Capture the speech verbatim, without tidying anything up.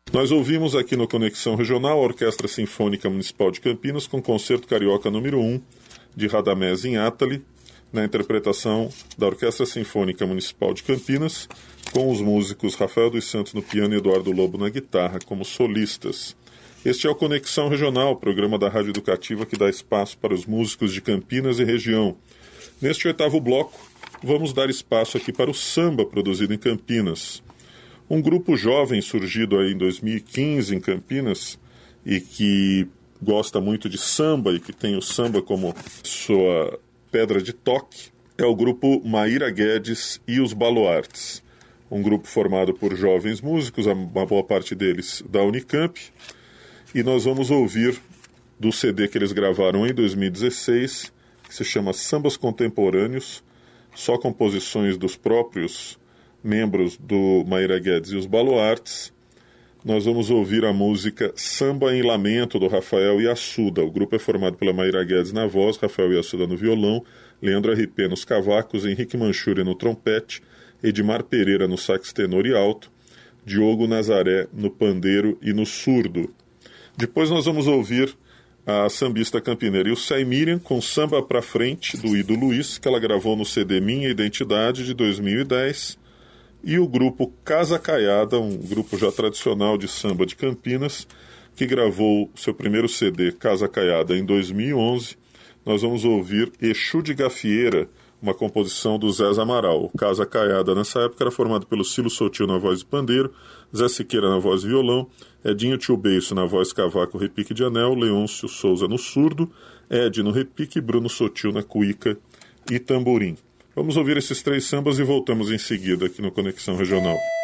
Nós ouvimos aqui no Conexão Regional a Orquestra Sinfônica Municipal de Campinas com Concerto Carioca número um, de Radamés Inátali, na interpretação da Orquestra Sinfônica Municipal de Campinas, com os músicos Rafael dos Santos no piano e Eduardo Lobo na guitarra como solistas. Este é o Conexão Regional, programa da Rádio Educativa que dá espaço para os músicos de Campinas e região. Neste oitavo bloco, vamos dar espaço aqui para o samba produzido em Campinas. Um grupo jovem surgido aí em dois mil e quinze em Campinas e que gosta muito de samba e que tem o samba como sua pedra de toque é o grupo Maíra Guedes e os Baluartes. Um grupo formado por jovens músicos, uma boa parte deles da Unicamp. E nós vamos ouvir do C D que eles gravaram em dois mil e dezesseis, que se chama Sambas Contemporâneos, só composições dos próprios membros do Maíra Guedes e os Baluartes. Nós vamos ouvir a música Samba em Lamento, do Rafael Iassuda. O grupo é formado pela Maíra Guedes na voz, Rafael Iassuda no violão, Leandro R P nos cavacos, Henrique Manchuri no trompete, Edmar Pereira no sax tenor e alto, Diogo Nazaré no pandeiro e no surdo. Depois nós vamos ouvir a sambista campineira Ilcei Miriam com Samba Pra Frente, do Ido Luiz, que ela gravou no C D Minha Identidade, de dois mil e dez, e o grupo Casa Caiada, um grupo já tradicional de samba de Campinas, que gravou seu primeiro C D, Casa Caiada, em dois mil e onze. Nós vamos ouvir Exu de Gafieira, uma composição do Zé Amaral. O Casa Caiada, nessa época, era formado pelo Cilo Sotil na voz de pandeiro, Zé Siqueira na voz de violão, Edinho Tio Beiço na voz cavaco, repique de anel, Leôncio Souza no surdo, Ed no repique, Bruno Sotil na cuíca e tamborim. Vamos ouvir esses três sambas e voltamos em seguida aqui no Conexão Regional.